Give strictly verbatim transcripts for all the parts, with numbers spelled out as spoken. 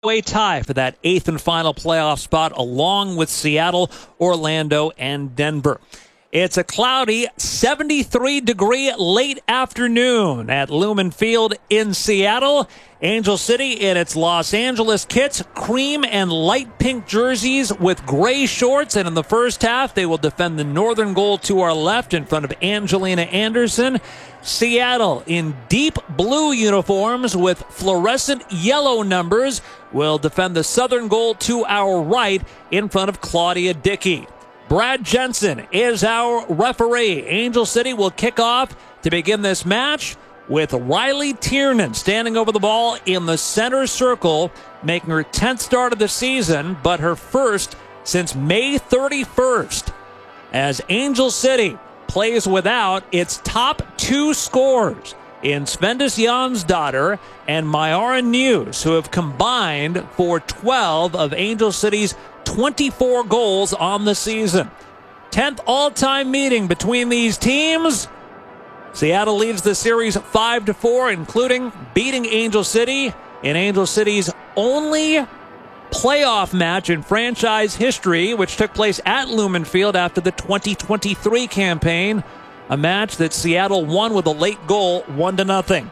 A tie for that eighth and final playoff spot, along with Seattle, Orlando, and Denver. It's a cloudy seventy-three degree late afternoon at Lumen Field in Seattle. Angel City in its Los Angeles kits, cream and light pink jerseys with gray shorts. And in the first half, they will defend the northern goal to our left in front of Angelina Anderson. Seattle in deep blue uniforms with fluorescent yellow numbers will defend the southern goal to our right in front of Claudia Dickey. Brad Jensen is our referee. Angel City will kick off to begin this match with Riley Tiernan standing over the ball in the center circle, making her tenth start of the season, but her first since May thirty-first, as Angel City plays without its top two scorers in Svendis Jansdottir and Mayara News, who have combined for twelve of Angel City's twenty-four goals on the season. tenth all-time meeting between these teams. Seattle leads the series five to four, including beating Angel City in Angel City's only playoff match in franchise history, which took place at Lumen Field after the twenty twenty-three campaign, a match that Seattle won with a late goal, one to nothing.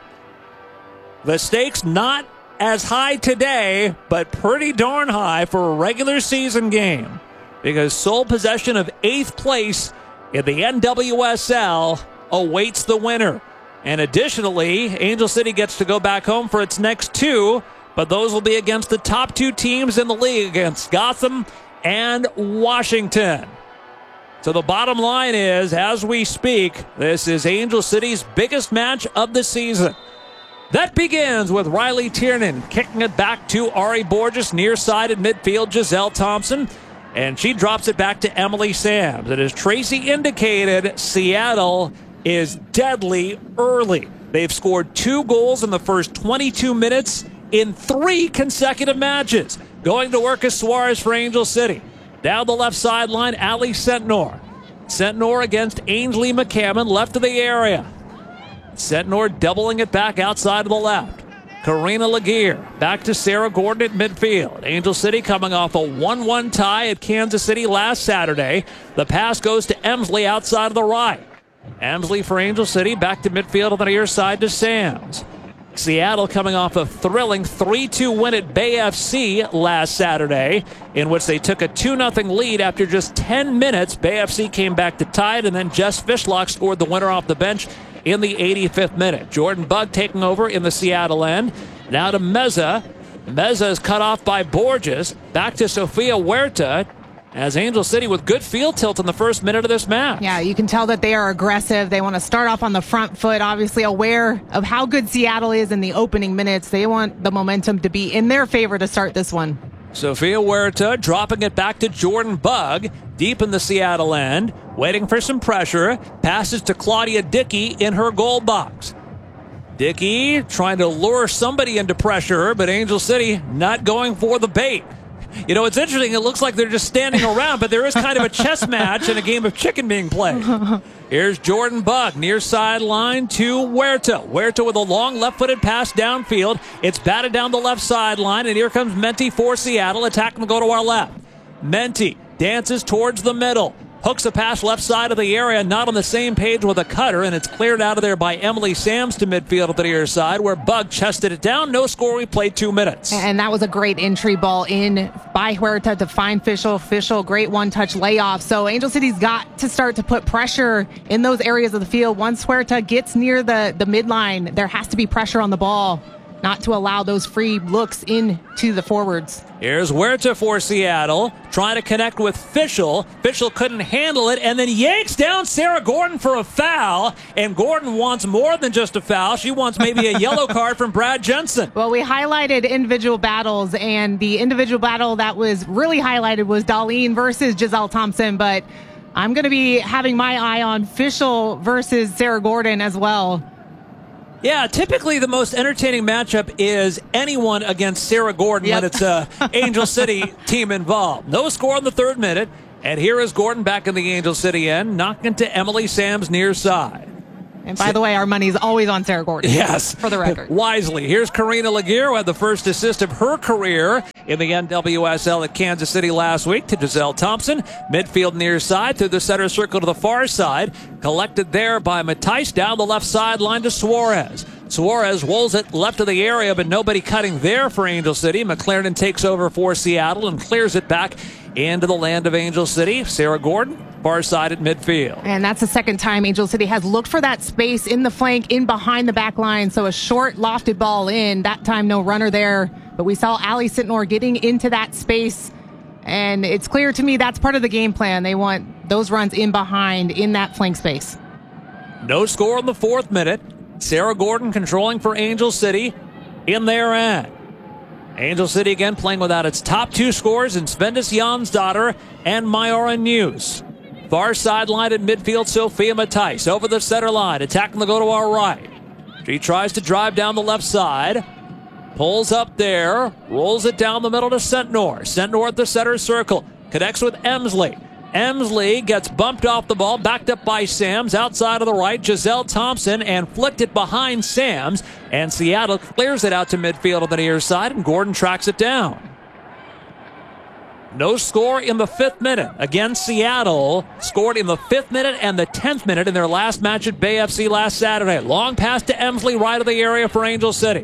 The stakes not as high today, but pretty darn high for a regular season game, because sole possession of eighth place in the N W S L awaits the winner. And additionally, Angel City gets to go back home for its next two, but those will be against the top two teams in the league, against Gotham and Washington. So the bottom line is, as we speak, this is Angel City's biggest match of the season. That begins with Riley Tiernan kicking it back to Ari Borges, near side at midfield, Giselle Thompson, and she drops it back to Emily Sams. And as Tracy indicated, Seattle is deadly early. They've scored two goals in the first twenty-two minutes in three consecutive matches. Going to work as Suarez for Angel City. Down the left sideline, Ali Sentnor. Sentnor against Ainsley McCammon, left of the area. Sentnor doubling it back outside of the left. Karina Laguerre back to Sarah Gordon at midfield. Angel City coming off a one one tie at Kansas City last Saturday. The pass goes to Emsley outside of the right. Emsley for Angel City, back to midfield on the near side to Sams. Seattle coming off a thrilling three two win at Bay F C last Saturday, in which they took a two nothing lead after just ten minutes. Bay F C came back to tie it, and then Jess Fishlock scored the winner off the bench in the eighty-fifth minute. Jordan Bugg taking over in the Seattle end. Now to Meza. Meza is cut off by Borges. Back to Sofia Huerta, as Angel City with good field tilt in the first minute of this match. Yeah, you can tell that they are aggressive. They want to start off on the front foot, obviously aware of how good Seattle is in the opening minutes. They want the momentum to be in their favor to start this one. Sofia Huerta dropping it back to Jordan Bugg, deep in the Seattle end, waiting for some pressure. Passes to Claudia Dickey in her goal box. Dickey trying to lure somebody into pressure, but Angel City not going for the bait. You know, it's interesting. It looks like they're just standing around, but there is kind of a chess match and a game of chicken being played. Here's Jordan Bugg, near sideline to Huerta. Huerta with a long left-footed pass downfield. It's batted down the left sideline, and here comes Menti for Seattle. Attacking to go to our left. Menti dances towards the middle. Hooks a pass left side of the area, not on the same page with a cutter, and it's cleared out of there by Emily Sams to midfield at the near side, where Bugg chested it down. No score. We played two minutes. And that was a great entry ball in by Huerta to find Fischel. Fischel, great one-touch layoff. So Angel City's got to start to put pressure in those areas of the field. Once Huerta gets near the, the midline, there has to be pressure on the ball, not to allow those free looks into the forwards. Here's Huerta for Seattle, trying to connect with Fischel. Fischel couldn't handle it, and then yanks down Sarah Gordon for a foul. And Gordon wants more than just a foul. She wants maybe a yellow card from Brad Jensen. Well, we highlighted individual battles, and the individual battle that was really highlighted was Darlene versus Giselle Thompson, but I'm going to be having my eye on Fischel versus Sarah Gordon as well. Yeah, typically the most entertaining matchup is anyone against Sarah Gordon, yep, when it's a Angel City team involved. No score in the third minute, and here is Gordon back in the Angel City end, knocking to Emily Sams near side. And by the way, our money's always on Sarah Gordon. Yes. For the record. Wisely. Here's Karina Laguerre, who had the first assist of her career in the N W S L at Kansas City last week, to Giselle Thompson. Midfield near side through the center circle to the far side. Collected there by Matthijs down the left sideline to Suarez. Suarez rolls it left of the area, but nobody cutting there for Angel City. McLaren takes over for Seattle and clears it back into the land of Angel City. Sarah Gordon, far side at midfield. And that's the second time Angel City has looked for that space in the flank, in behind the back line. So a short, lofted ball in. That time, no runner there. But we saw Ali Sitnor getting into that space. And it's clear to me that's part of the game plan. They want those runs in behind, in that flank space. No score in the fourth minute. Sarah Gordon controlling for Angel City in their end. Angel City again playing without its top two scorers in Svendis Jansdottir and Mayora News. Far sideline at midfield, Sophia Matthijs over the center line, attacking the go to our right. She tries to drive down the left side, pulls up there, rolls it down the middle to Sentnor. Sentnor at the center circle, connects with Emsley. Emsley gets bumped off the ball, backed up by Sams, outside of the right, Giselle Thompson, and flicked it behind Sams, and Seattle clears it out to midfield on the near side, and Gordon tracks it down. No score in the fifth minute. Again, Seattle scored in the fifth minute and the tenth minute in their last match at Bay F C last Saturday. Long pass to Emsley, right of the area for Angel City.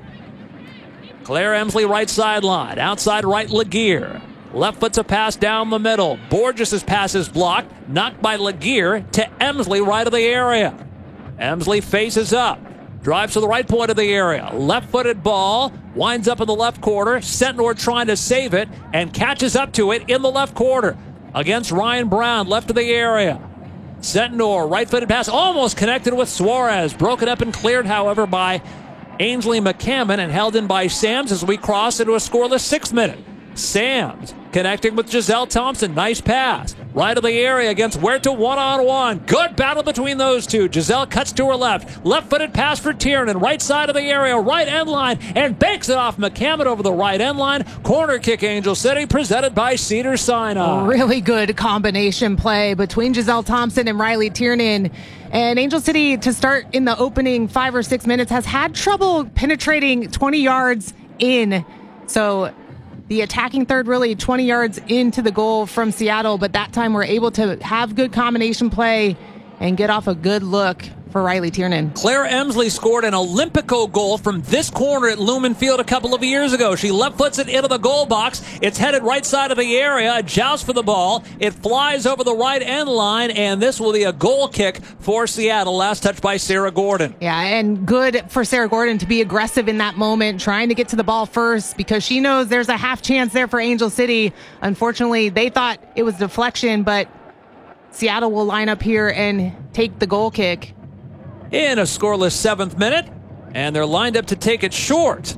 Claire Emsley, right sideline. Outside right, Laguerre. Left foot's a pass down the middle. Borges' pass is blocked. Knocked by Laguerre to Emsley, right of the area. Emsley faces up. Drives to the right point of the area. Left-footed ball. Winds up in the left corner. Sentnor trying to save it and catches up to it in the left corner against Ryan Brown, left of the area. Sentnor, right-footed pass, almost connected with Suarez. Broken up and cleared, however, by Ainsley McCammon and held in by Sams as we cross into a scoreless sixth minute. Sams connecting with Giselle Thompson. Nice pass. Right of the area against Huerta one-on-one. Good battle between those two. Giselle cuts to her left. Left-footed pass for Tiernan. Right side of the area. Right end line. And banks it off McCammon over the right end line. Corner kick, Angel City, presented by Cedars-Sinai. Really good combination play between Giselle Thompson and Riley Tiernan. And Angel City, to start in the opening five or six minutes, has had trouble penetrating twenty yards in. So the attacking third really twenty yards into the goal from Seattle, but that time we're able to have good combination play and get off a good look for Riley Tiernan. Claire Emsley scored an Olympico goal from this corner at Lumen Field a couple of years ago. She left foots it into the goal box. It's headed right side of the area. A joust for the ball. It flies over the right end line, and this will be a goal kick for Seattle. Last touch by Sarah Gordon. Yeah, and good for Sarah Gordon to be aggressive in that moment, trying to get to the ball first because she knows there's a half chance there for Angel City. Unfortunately, they thought it was deflection, but Seattle will line up here and take the goal kick. In a scoreless seventh minute, and they're lined up to take it short.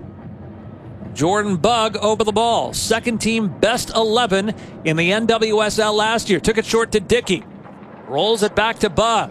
Jordan Bugg over the ball. Second team best eleven in the N W S L last year. Took it short to Dickey. Rolls it back to Bugg.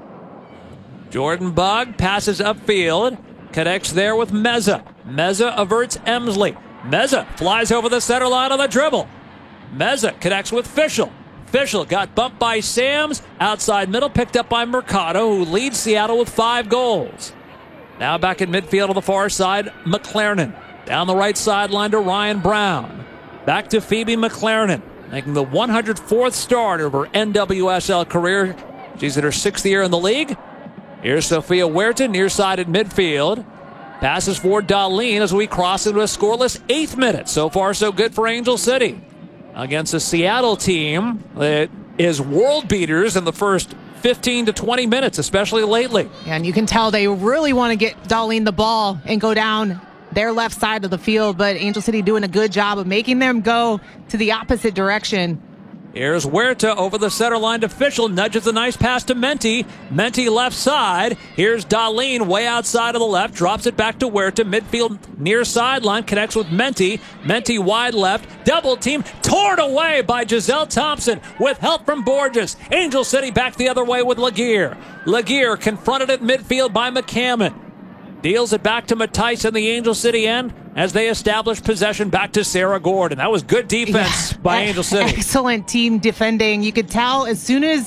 Jordan Bugg passes upfield. Connects there with Meza. Meza averts Emsley. Meza flies over the center line on the dribble. Meza connects with Fischel. Fischel got bumped by Sams. Outside middle, picked up by Mercado, who leads Seattle with five goals. Now back in midfield on the far side, McLaren. Down the right sideline to Ryan Brown. Back to Phoebe McLaren, making the one hundred fourth start of her N W S L career. She's in her sixth year in the league. Here's Sophia Huerta, near side at midfield. Passes for Darlene as we cross into a scoreless eighth minute. So far, so good for Angel City against a Seattle team that is world beaters in the first fifteen to twenty minutes, especially lately. Yeah, and you can tell they really want to get Darlene the ball and go down their left side of the field, but Angel City doing a good job of making them go to the opposite direction. Here's Huerta over the center line to Fischel. Nudges a nice pass to Menti. Menti left side. Here's Darlene way outside of the left. Drops it back to Huerta. Midfield near sideline. Connects with Menti. Menti wide left. Double team. Torn away by Giselle Thompson with help from Borges. Angel City back the other way with Laguerre. Laguerre confronted at midfield by McCammon. Deals it back to Matthijs in the Angel City end as they establish possession back to Sarah Gordon. That was good defense yeah, by Angel City. Excellent team defending. You could tell as soon as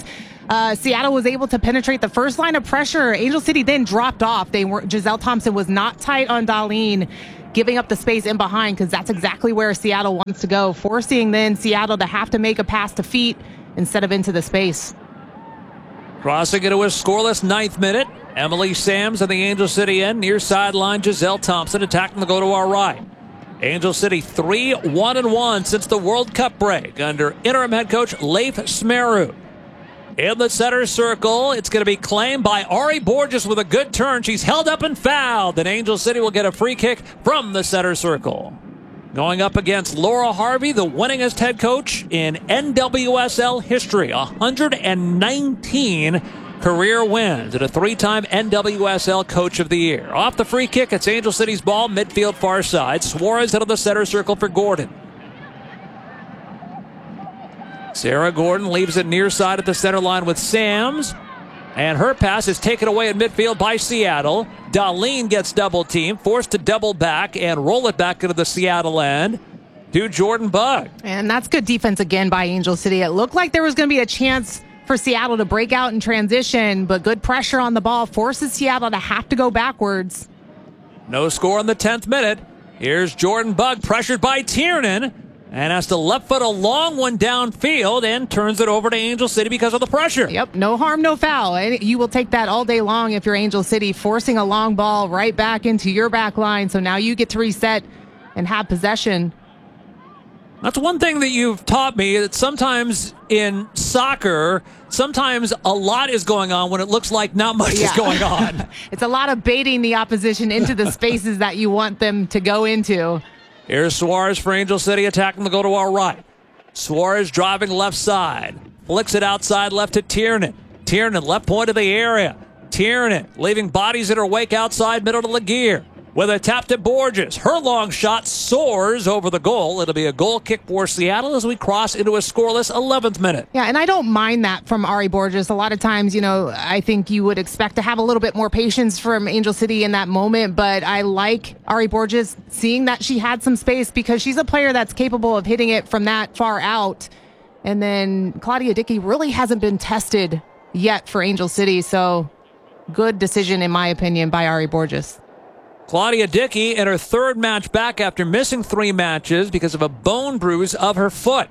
Uh, Seattle was able to penetrate the first line of pressure. Angel City then dropped off. They were Giselle Thompson was not tight on Darlene, giving up the space in behind because that's exactly where Seattle wants to go, forcing then Seattle to have to make a pass to feet instead of into the space. Crossing into a scoreless ninth minute. Emily Sams on the Angel City end. Near sideline, Giselle Thompson attacking the go to our right. Angel City three one and one since the World Cup break under interim head coach Leif Smerud. In the center circle, it's going to be claimed by Ari Borges with a good turn. She's held up and fouled, and Angel City will get a free kick from the center circle. Going up against Laura Harvey, the winningest head coach in N W S L history. one hundred nineteen career wins and a three-time N W S L Coach of the Year. Off the free kick, it's Angel City's ball, midfield far side. Suarez out of the center circle for Gordon. Sarah Gordon leaves it near side at the center line with Sams. And her pass is taken away in midfield by Seattle. Darlene gets double-teamed, forced to double back and roll it back into the Seattle end to Jordan Bugg. And that's good defense again by Angel City. It looked like there was going to be a chance for Seattle to break out in transition, but good pressure on the ball forces Seattle to have to go backwards. No score in the tenth minute. Here's Jordan Bugg pressured by Tiernan and has to left foot a long one downfield and turns it over to Angel City because of the pressure. Yep, no harm, no foul. And you will take that all day long if you're Angel City, forcing a long ball right back into your back line. So now you get to reset and have possession. That's one thing that you've taught me, that sometimes in soccer, sometimes a lot is going on when it looks like not much yeah. is going on. It's a lot of baiting the opposition into the spaces that you want them to go into. Here's Suarez for Angel City attacking the go to our right. Suarez driving left side. Flicks it outside left to Tiernan. Tiernan left point of the area. Tiernan leaving bodies in her wake outside middle to Laguerre. With a tap to Borges. Her long shot soars over the goal. It'll be a goal kick for Seattle as we cross into a scoreless eleventh minute. Yeah, and I don't mind that from Ari Borges. A lot of times, you know, I think you would expect to have a little bit more patience from Angel City in that moment, but I like Ari Borges seeing that she had some space because she's a player that's capable of hitting it from that far out. And then Claudia Dickey really hasn't been tested yet for Angel City, so good decision, in my opinion, by Ari Borges. Claudia Dickey in her third match back after missing three matches because of a bone bruise of her foot.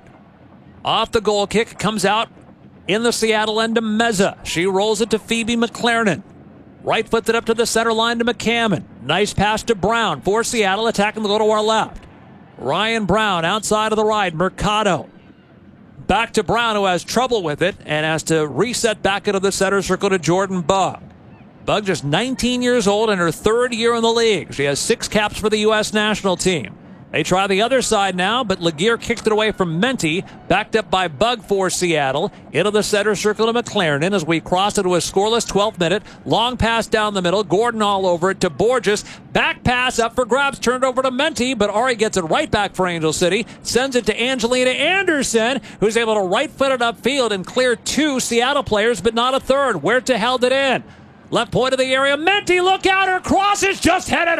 Off the goal kick, comes out in the Seattle end to Meza. She rolls it to Phoebe McLaren. Right footed up to the center line to McCammon. Nice pass to Brown for Seattle, attacking the go to our left. Ryan Brown outside of the right. Mercado. Back to Brown, who has trouble with it and has to reset back into the center circle to Jordan Bugg. Bugg just nineteen years old in her third year in the league. She has six caps for the U S national team. They try the other side now, but Laguerre kicked it away from Menti, backed up by Bugg for Seattle. Into the center circle to McLaren as we cross into a scoreless twelfth minute. Long pass down the middle. Gordon all over it to Borges. Back pass up for grabs, turned over to Menti, but Ari gets it right back for Angel City. Sends it to Angelina Anderson, who's able to right foot it upfield and clear two Seattle players, but not a third. Huerta held it in. Left point of the area. Menti, look out. Her cross is just headed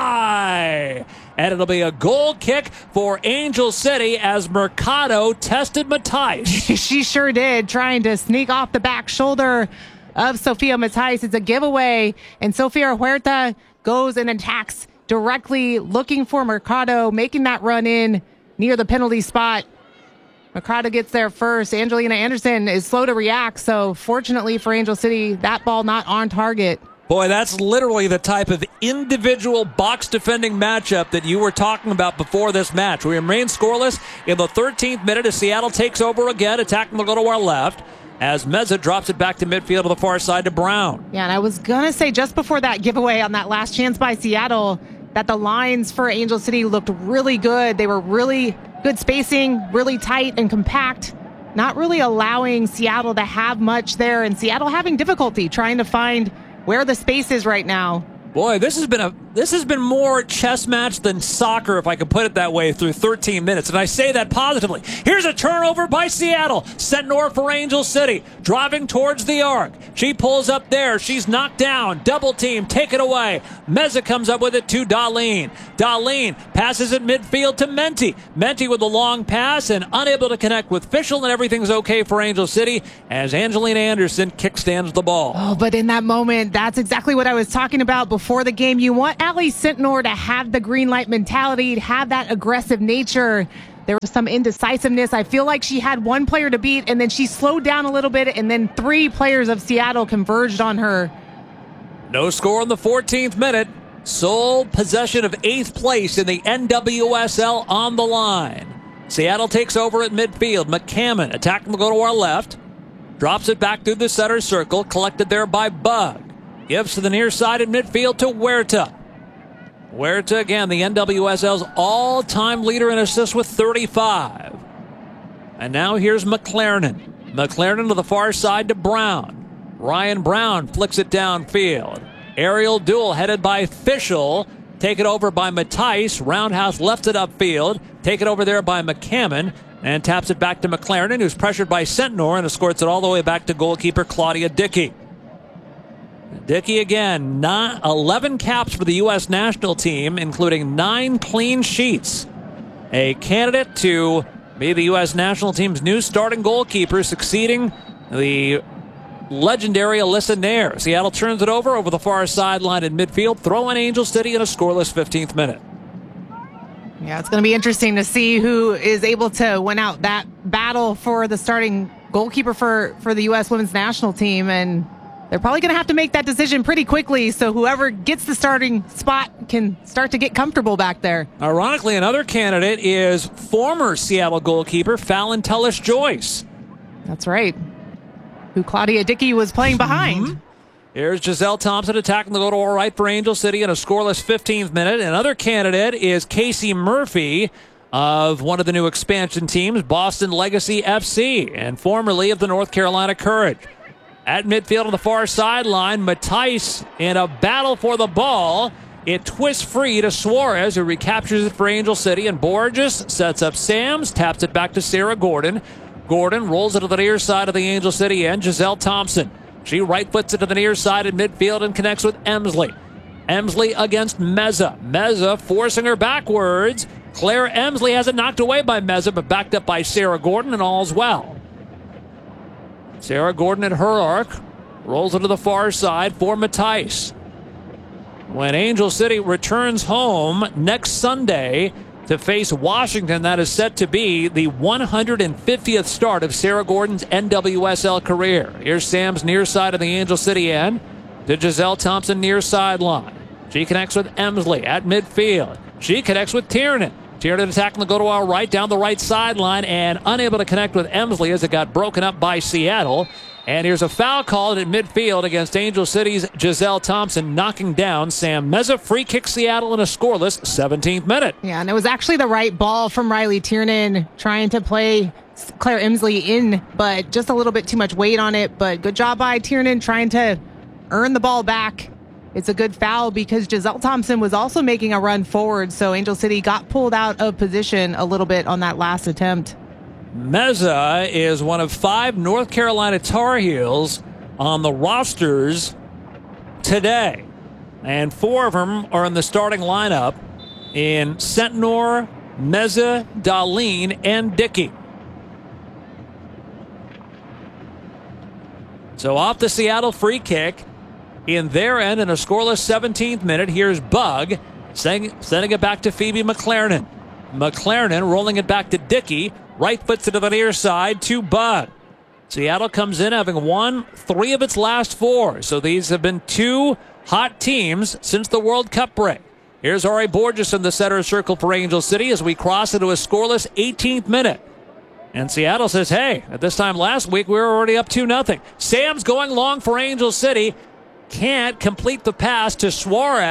high. And it'll be a goal kick for Angel City as Mercado tested Matthijs. She sure did, trying to sneak off the back shoulder of Sofia Matthijs. It's a giveaway, and Sofia Huerta goes and attacks directly, looking for Mercado, making that run in near the penalty spot. Mercado gets there first. Angelina Anderson is slow to react, so fortunately for Angel City, that ball not on target. Boy, that's literally the type of individual box-defending matchup that you were talking about before this match. We remain scoreless in the thirteenth minute as Seattle takes over again, attacking the go to our left, as Meza drops it back to midfield to the far side to Brown. Yeah, and I was going to say just before that giveaway on that last chance by Seattle that the lines for Angel City looked really good. They were really good spacing, really tight and compact, not really allowing Seattle to have much there, and Seattle having difficulty trying to find where the space is right now. Boy, this has been a this has been more chess match than soccer, if I could put it that way, through thirteen minutes. And I say that positively. Here's a turnover by Seattle. Sentnor for Angel City. Driving towards the arc. She pulls up there. She's knocked down. Double team. Take it away. Meza comes up with it to Darlene. Darlene passes it midfield to Menti. Menti with a long pass and unable to connect with Fischel, and everything's okay for Angel City as Angelina Anderson kickstands the ball. Oh, but in that moment, that's exactly what I was talking about before the game. You want Allie Sentnor to have the green light mentality, to have that aggressive nature. There was some indecisiveness. I feel like she had one player to beat, and then she slowed down a little bit, and then three players of Seattle converged on her. No score in the fourteenth minute. Sole possession of eighth place in the N W S L on the line. Seattle takes over at midfield. McCammon attacking will go to our left. Drops it back through the center circle. Collected there by Bug. Gives to the near side in midfield to Huerta. Huerta, again, the N W S L's all-time leader in assists with thirty-five. And now here's McLaren. McLaren to the far side to Brown. Ryan Brown flicks it downfield. Aerial duel headed by Fischel. Taken over by Matthijs. Roundhouse left it upfield. Taken over there by McCammon. And taps it back to McLaren, who's pressured by Sentnor and escorts it all the way back to goalkeeper Claudia Dickey. Dickey again, nine, eleven caps for the U S national team, including nine clean sheets. A candidate to be the U S national team's new starting goalkeeper, succeeding the legendary Alyssa Nair. Seattle turns it over over the far sideline in midfield, throwing Angel City in a scoreless fifteenth minute. Yeah, it's going to be interesting to see who is able to win out that battle for the starting goalkeeper for, for the U S women's national team. And they're probably going to have to make that decision pretty quickly, so whoever gets the starting spot can start to get comfortable back there. Ironically, another candidate is former Seattle goalkeeper Fallon Tullis-Joyce. That's right. Who Claudia Dickey was playing behind. Mm-hmm. Here's Giselle Thompson attacking the goal to right for Angel City in a scoreless fifteenth minute. Another candidate is Casey Murphy of one of the new expansion teams, Boston Legacy F C, and formerly of the North Carolina Courage. At midfield on the far sideline, Matthijs in a battle for the ball. It twists free to Suarez, who recaptures it for Angel City, and Borges sets up Sams, taps it back to Sarah Gordon. Gordon rolls it to the near side of the Angel City end. Giselle Thompson. She right foots it to the near side in midfield and connects with Emsley. Emsley against Meza. Meza forcing her backwards. Claire Emsley has it knocked away by Meza, but backed up by Sarah Gordon, and all's well. Sarah Gordon at her arc. Rolls it to the far side for Matthijs. When Angel City returns home next Sunday to face Washington, that is set to be the one hundred fiftieth start of Sarah Gordon's N W S L career. Here's Sam's near side of the Angel City end to Giselle Thompson near sideline. She connects with Emsley at midfield. She connects with Tiernan. Tiernan attacking the go to our right down the right sideline and unable to connect with Emsley as it got broken up by Seattle. And here's a foul called at midfield against Angel City's Giselle Thompson, knocking down Sam Meza. Free kick Seattle in a scoreless seventeenth minute. Yeah, and it was actually the right ball from Riley Tiernan trying to play Claire Emsley in, but just a little bit too much weight on it. But good job by Tiernan trying to earn the ball back. It's a good foul because Giselle Thompson was also making a run forward, so Angel City got pulled out of position a little bit on that last attempt. Meza is one of five North Carolina Tar Heels on the rosters today. And four of them are in the starting lineup in Sentnor, Meza, Darlene, and Dickey. So off the Seattle free kick in their end in a scoreless seventeenth minute. Here's Bug sending, sending it back to Phoebe McLaren. McLaren rolling it back to Dickey. Right foots it to the near side to Bug. Seattle comes in having won three of its last four. So these have been two hot teams since the World Cup break. Here's Ari Borges in the center circle for Angel City as we cross into a scoreless eighteenth minute. And Seattle says, hey, at this time last week, we were already up two nothing. Sam's going long for Angel City. Can't complete the pass to Suarez.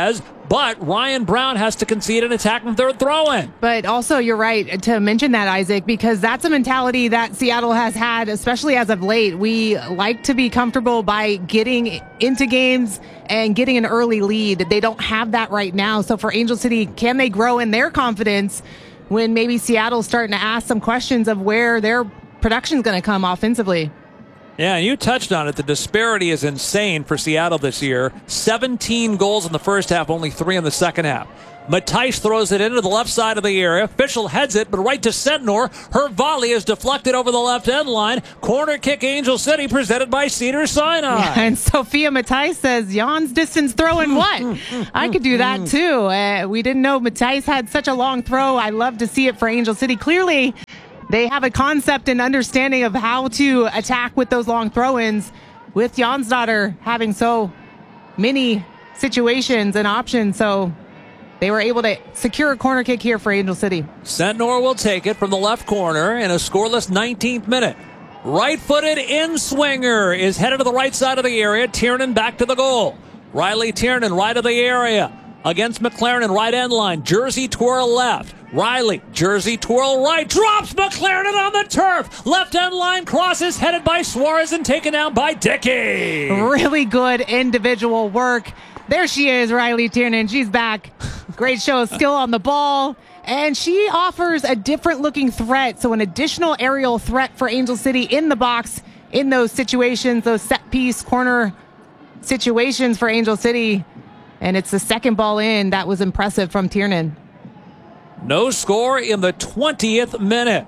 but Ryan Brown has to concede an attack and third throw-in. But also, you're right to mention that, Isaac, because that's a mentality that Seattle has had, especially as of late. We like to be comfortable by getting into games and getting an early lead. They don't have that right now. So for Angel City, can they grow in their confidence when maybe Seattle's starting to ask some questions of where their production's going to come offensively? Yeah, you touched on it. The disparity is insane for Seattle this year. seventeen goals in the first half, only three in the second half. Matthijs throws it into the left side of the area. Fischel heads it, but right to Sentnor. Her volley is deflected over the left end line. Corner kick, Angel City, presented by Cedar Sinai. Yeah, and Sophia Matthijs says, Jan's distance throwing what? I could do that too. Uh, we didn't know Matthijs had such a long throw. I love to see it for Angel City. Clearly, they have a concept and understanding of how to attack with those long throw-ins, with Jansdottir having so many situations and options. So they were able to secure a corner kick here for Angel City. Sentnor will take it from the left corner in a scoreless nineteenth minute. Right-footed in-swinger is headed to the right side of the area. Tiernan back to the goal. Riley Tiernan right of the area against McLaren, right end line. Jersey twirl left. Riley, Jersey twirl right, drops McLaren on the turf. Left end line crosses headed by Suarez and taken down by Dickey. Really good individual work. There she is, Riley Tiernan. She's back. Great show of skill on the ball. And she offers a different looking threat. So an additional aerial threat for Angel City in the box in those situations, those set piece corner situations for Angel City. And it's the second ball in that was impressive from Tiernan. No score in the twentieth minute,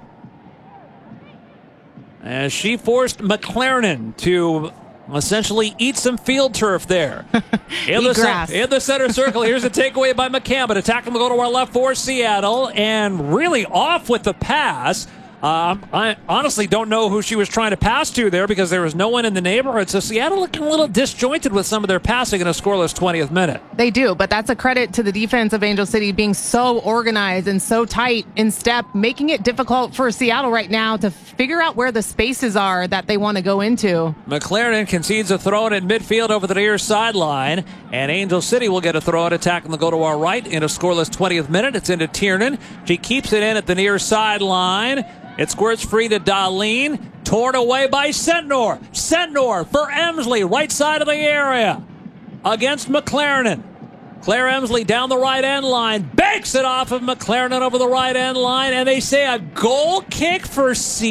as she forced McLaren to essentially eat some field turf there. In, Eat the, grass. in the center circle, here's a takeaway by McCammon. Attacking the goal to our left for Seattle, and really off with the pass. Um, I honestly don't know who she was trying to pass to there because there was no one in the neighborhood. So Seattle looking a little disjointed with some of their passing in a scoreless twentieth minute. They do, but that's a credit to the defense of Angel City being so organized and so tight in step, making it difficult for Seattle right now to figure out where the spaces are that they want to go into. McLaren concedes a throw in at midfield over the near sideline, and Angel City will get a throw in attack and they'll go to our right in a scoreless twentieth minute. It's into Tiernan. She keeps it in at the near sideline. It squirts free to Dahlin. Torn away by Sentnor. Sentnor for Emsley, right side of the area. Against McLaren. Claire Emsley down the right end line. Banks it off of McLaren over the right end line. And they say a goal kick for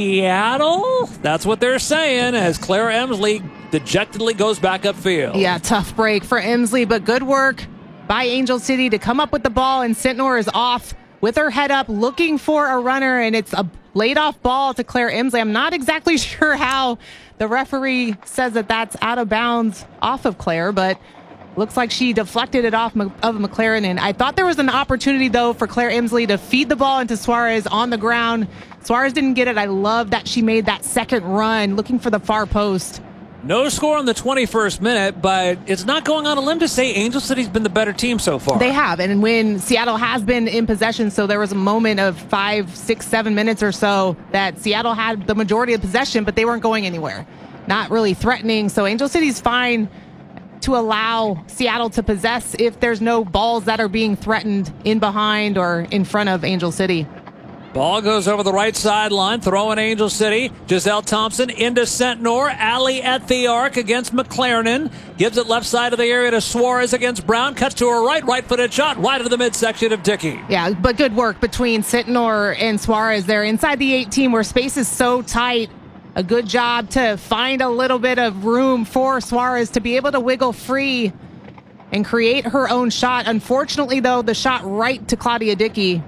Seattle? That's what they're saying as Claire Emsley dejectedly goes back upfield. Yeah, tough break for Emsley, but good work by Angel City to come up with the ball. And Sentnor is off with her head up looking for a runner. And it's a laid off ball to Claire Emsley. I'm not exactly sure how the referee says that that's out of bounds off of Claire, but looks like she deflected it off of McLaren. And I thought there was an opportunity, though, for Claire Emsley to feed the ball into Suarez on the ground. Suarez didn't get it. I love that she made that second run looking for the far post. No score in the twenty-first minute, but it's not going on a limb to say Angel City's been the better team so far. They have, and when Seattle has been in possession, so there was a moment of five, six, seven minutes or so that Seattle had the majority of possession, but they weren't going anywhere. Not really threatening, so Angel City's fine to allow Seattle to possess if there's no balls that are being threatened in behind or in front of Angel City. Ball goes over the right sideline, throwing Angel City. Giselle Thompson into Sentnor. Alley at the arc against McLaren. Gives it left side of the area to Suarez against Brown. Cuts to her right, right-footed shot, right into the midsection of Dickey. Yeah, but good work between Sentnor and Suarez there inside the eighteen where space is so tight. A good job to find a little bit of room for Suarez to be able to wiggle free and create her own shot. Unfortunately, though, the shot right to Claudia Dickey.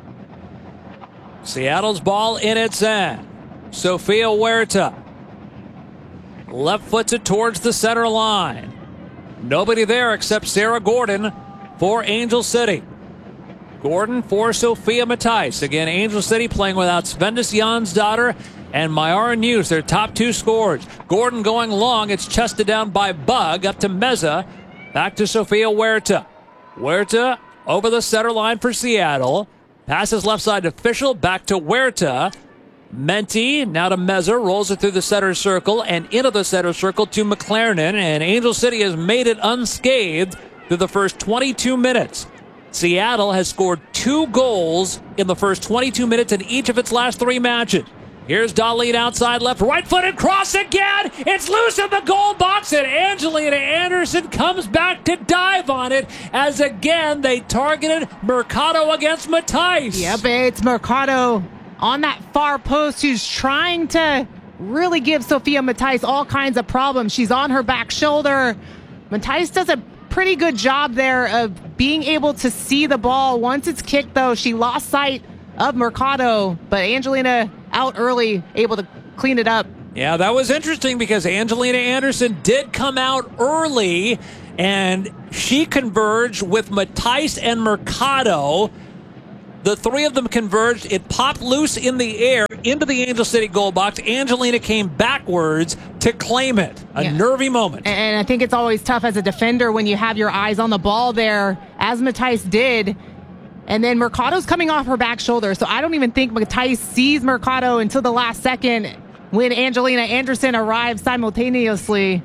Seattle's ball in its end. Sofia Huerta left foots it towards the center line. Nobody there except Sarah Gordon for Angel City. Gordon for Sophia Matthijs. Again, Angel City playing without Svendis Jansdottir and Mayara News, their top two scorers. Gordon going long. It's chested down by Bug up to Meza. Back to Sofia Huerta. Huerta over the center line for Seattle. Passes left side to Fischel, back to Huerta. Menti, now to Meza, rolls it through the center circle and into the center circle to McLaren. And Angel City has made it unscathed through the first twenty-two minutes. Seattle has scored two goals in the first twenty-two minutes in each of its last three matches. Here's Darlene outside left, right-footed cross again. It's loose in the goal box, and Angelina Anderson comes back to dive on it as again they targeted Mercado against Matthijs. Yep, it's Mercado on that far post who's trying to really give Sofia Matthijs all kinds of problems. She's on her back shoulder. Matthijs does a pretty good job there of being able to see the ball. Once it's kicked, though, she lost sight of Mercado, but Angelina out early, able to clean it up. Yeah, that was interesting because Angelina Anderson did come out early, and she converged with Matthijs and Mercado. The three of them converged. It popped loose in the air into the Angel City goal box. Angelina came backwards to claim it. A yeah. nervy moment. And I think it's always tough as a defender when you have your eyes on the ball there, as Matthijs did. And then Mercado's coming off her back shoulder. So I don't even think Matthijs sees Mercado until the last second when Angelina Anderson arrives simultaneously.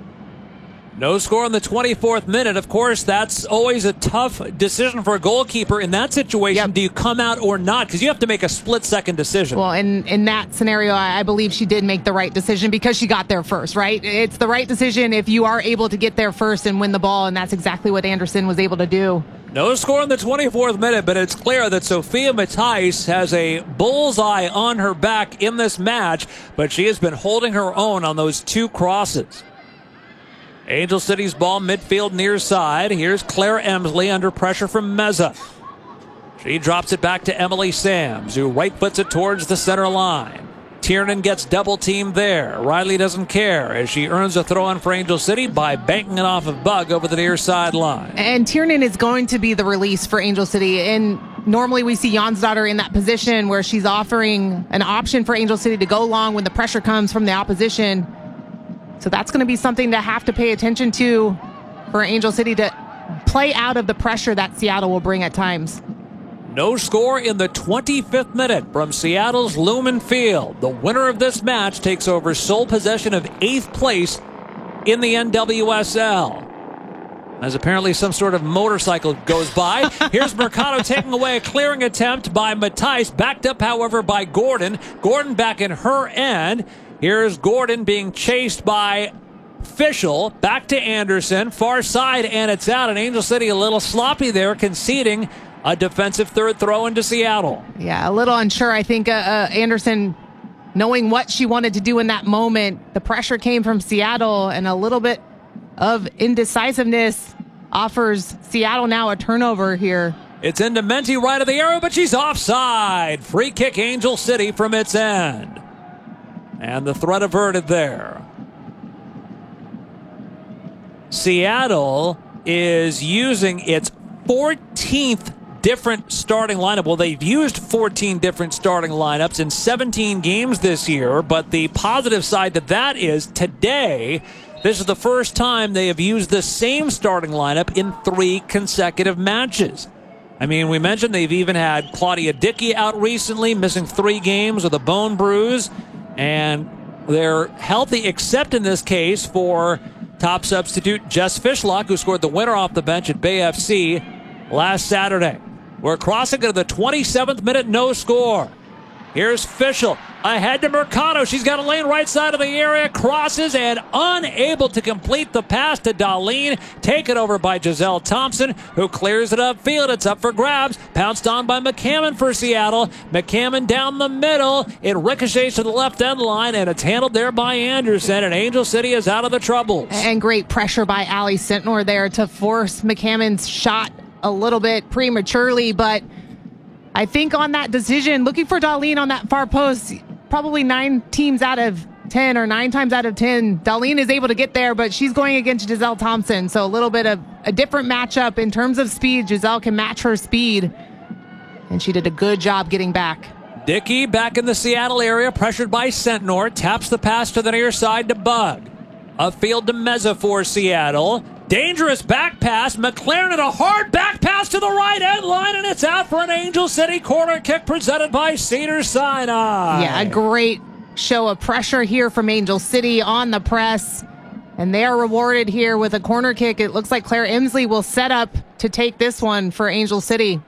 No score in the twenty-fourth minute. Of course, that's always a tough decision for a goalkeeper. In that situation, yep. do you come out or not? Because you have to make a split-second decision. Well, in, in that scenario, I, I believe she did make the right decision because she got there first, right? It's the right decision if you are able to get there first and win the ball, and that's exactly what Anderson was able to do. No score in the twenty-fourth minute, but it's clear that Sofia Matthijs has a bullseye on her back in this match, but she has been holding her own on those two crosses. Angel City's ball midfield near side. Here's Claire Emsley under pressure from Meza. She drops it back to Emily Sams, who right foots it towards the center line. Tiernan gets double teamed there. Riley doesn't care as she earns a throw in for Angel City by banking it off of Bug over the near sideline. And Tiernan is going to be the release for Angel City. And normally we see Jonsdottir in that position where she's offering an option for Angel City to go long when the pressure comes from the opposition. So that's going to be something to have to pay attention to for Angel City to play out of the pressure that Seattle will bring at times. No score in the twenty-fifth minute from Seattle's Lumen Field. The winner of this match takes over sole possession of eighth place in the N W S L. As apparently some sort of motorcycle goes by. Here's Mercado taking away a clearing attempt by Matthijs, backed up, however, by Gordon. Gordon back in her end. Here's Gordon being chased by Fischel. Back to Anderson. Far side, and it's out. And Angel City a little sloppy there, conceding a defensive third throw into Seattle. Yeah, a little unsure. I think uh, uh, Anderson, knowing what she wanted to do in that moment, the pressure came from Seattle, and a little bit of indecisiveness offers Seattle now a turnover here. It's into Menti right of the arrow, but she's offside. Free kick Angel City from its end. And the threat averted there. Seattle is using its fourteenth different starting lineup. Well, they've used fourteen different starting lineups in seventeen games this year, but the positive side to that is today, this is the first time they have used the same starting lineup in three consecutive matches. I mean, we mentioned they've even had Claudia Dickey out recently, missing three games with a bone bruise. And they're healthy, except in this case for top substitute Jess Fishlock, who scored the winner off the bench at Bay F C last Saturday. We're crossing into the twenty-seventh minute, no score. Here's Fischel ahead to Mercado. She's got a lane right side of the area, crosses, and unable to complete the pass to Darlene. Taken over by Giselle Thompson, who clears it upfield. It's up for grabs. Pounced on by McCammon for Seattle. McCammon down the middle. It ricochets to the left end line, and it's handled there by Anderson, and Angel City is out of the troubles. And great pressure by Allie Sentnor there to force McCammon's shot a little bit prematurely, but I think on that decision, looking for Darlene on that far post, probably nine teams out of ten or nine times out of ten, Darlene is able to get there, but she's going against Giselle Thompson. So a little bit of a different matchup in terms of speed. Giselle can match her speed, and she did a good job getting back. Dickey back in the Seattle area, pressured by Sentnor, taps the pass to the near side to Bug. Upfield to Meza for Seattle. Dangerous back pass. McLaren and a hard back pass to the right end line, and it's out for an Angel City corner kick presented by Cedars-Sinai. Yeah, a great show of pressure here from Angel City on the press. And they are rewarded here with a corner kick. It looks like Claire Emsley will set up to take this one for Angel City.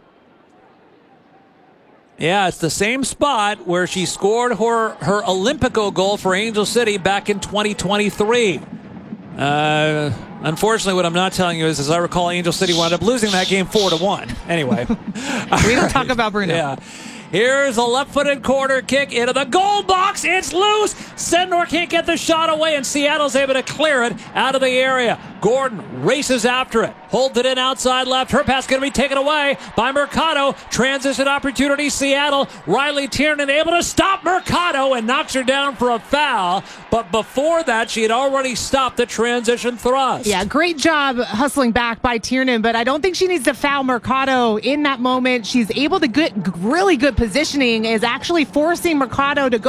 Yeah, it's the same spot where she scored her, her Olympico goal for Angel City back in twenty twenty-three. Uh, unfortunately, what I'm not telling you is, as I recall, Angel City wound up losing that game four to one. Anyway. We don't talk about Bruno. Yeah. Here's a left-footed corner kick into the goal box. It's loose. Sendor can't get the shot away, and Seattle's able to clear it out of the area. Gordon races after it. Holds it in outside left. Her pass going to be taken away by Mercado. Transition opportunity, Seattle. Riley Tiernan able to stop Mercado and knocks her down for a foul. But before that, she had already stopped the transition thrust. Yeah, great job hustling back by Tiernan, but I don't think she needs to foul Mercado in that moment. She's able to get really good positioning, is actually forcing Mercado to go